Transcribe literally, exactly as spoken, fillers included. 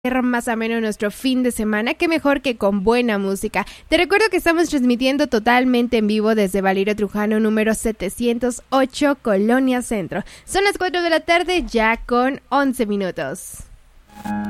más ameno nuestro fin de semana, qué mejor que con buena música. Te recuerdo que estamos transmitiendo totalmente en vivo desde Valerio Trujano número setecientos ocho, Colonia Centro. Son las cuatro de la tarde ya con once minutos.